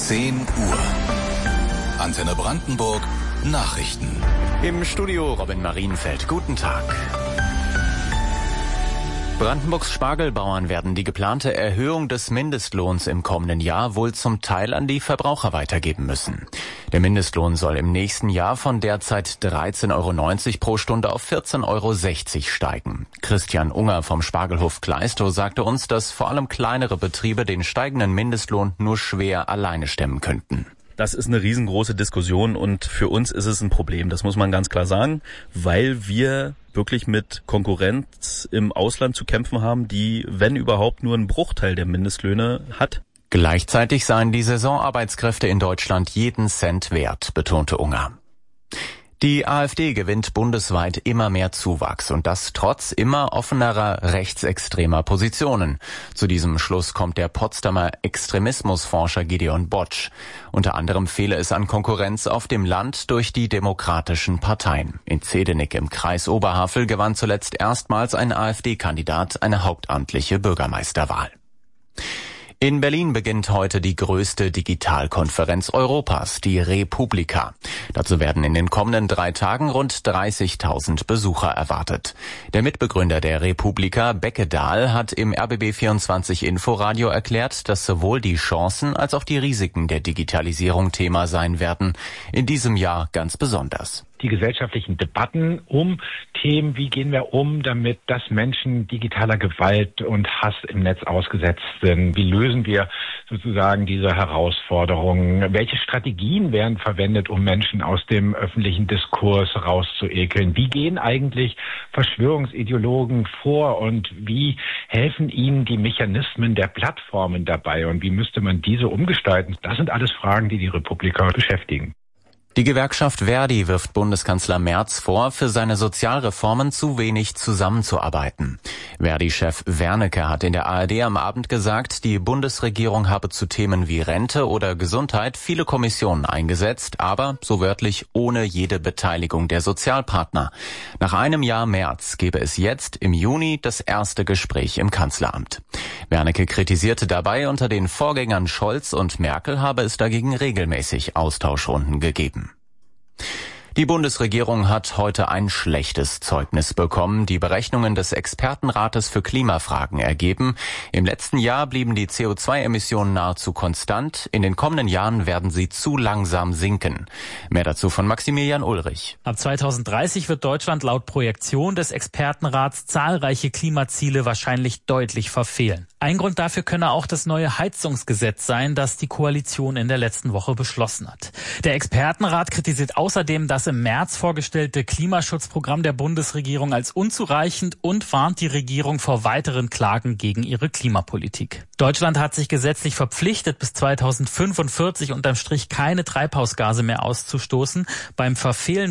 10 Uhr. Antenne Brandenburg, Nachrichten. Im Studio Robin Marienfeld. Guten Tag. Brandenburgs Spargelbauern werden die geplante Erhöhung des Mindestlohns im kommenden Jahr wohl zum Teil an die Verbraucher weitergeben müssen. Der Mindestlohn soll im nächsten Jahr von derzeit 13,90 Euro pro Stunde auf 14,60 Euro steigen. Christian Unger vom Spargelhof Kleistow sagte uns, dass vor allem kleinere Betriebe den steigenden Mindestlohn nur schwer alleine stemmen könnten. Das ist eine riesengroße Diskussion und für uns ist es ein Problem, das muss man ganz klar sagen, weil wir wirklich mit Konkurrenz im Ausland zu kämpfen haben, die, wenn überhaupt, nur einen Bruchteil der Mindestlöhne hat. Gleichzeitig seien die Saisonarbeitskräfte in Deutschland jeden Cent wert, betonte Unger. Die AfD gewinnt bundesweit immer mehr Zuwachs und das trotz immer offenerer rechtsextremer Positionen. Zu diesem Schluss kommt der Potsdamer Extremismusforscher Gideon Botsch. Unter anderem fehle es an Konkurrenz auf dem Land durch die demokratischen Parteien. In Zehdenick im Kreis Oberhavel gewann zuletzt erstmals ein AfD-Kandidat eine hauptamtliche Bürgermeisterwahl. In Berlin beginnt heute die größte Digitalkonferenz Europas, die Republika. Dazu werden in den kommenden 3 Tagen rund 30.000 Besucher erwartet. Der Mitbegründer der Republika, Becke Dahl, hat im RBB24 Inforadio erklärt, dass sowohl die Chancen als auch die Risiken der Digitalisierung Thema sein werden. In diesem Jahr ganz besonders. Die gesellschaftlichen Debatten um Themen, wie gehen wir um, damit dass Menschen digitaler Gewalt und Hass im Netz ausgesetzt sind. Wie lösen wir sozusagen diese Herausforderungen? Welche Strategien werden verwendet, um Menschen aus dem öffentlichen Diskurs rauszuekeln? Wie gehen eigentlich Verschwörungsideologen vor und wie helfen ihnen die Mechanismen der Plattformen dabei? Und wie müsste man diese umgestalten? Das sind alles Fragen, die die Republika beschäftigen. Die Gewerkschaft Verdi wirft Bundeskanzler Merz vor, für seine Sozialreformen zu wenig zusammenzuarbeiten. Verdi-Chef Wernicke hat in der ARD am Abend gesagt, die Bundesregierung habe zu Themen wie Rente oder Gesundheit viele Kommissionen eingesetzt, aber, so wörtlich, ohne jede Beteiligung der Sozialpartner. Nach einem Jahr Merz gebe es jetzt im Juni das erste Gespräch im Kanzleramt. Wernicke kritisierte dabei, unter den Vorgängern Scholz und Merkel habe es dagegen regelmäßig Austauschrunden gegeben. Die Bundesregierung hat heute ein schlechtes Zeugnis bekommen. Die Berechnungen des Expertenrates für Klimafragen ergeben, im letzten Jahr blieben die CO2-Emissionen nahezu konstant. In den kommenden Jahren werden sie zu langsam sinken. Mehr dazu von Maximilian Ulrich. Ab 2030 wird Deutschland laut Projektion des Expertenrats zahlreiche Klimaziele wahrscheinlich deutlich verfehlen. Ein Grund dafür könne auch das neue Heizungsgesetz sein, das die Koalition in der letzten Woche beschlossen hat. Der Expertenrat kritisiert außerdem das im März vorgestellte Klimaschutzprogramm der Bundesregierung als unzureichend und warnt die Regierung vor weiteren Klagen gegen ihre Klimapolitik. Deutschland hat sich gesetzlich verpflichtet, bis 2045 unterm Strich keine Treibhausgase mehr auszustoßen. Beim Verfehlen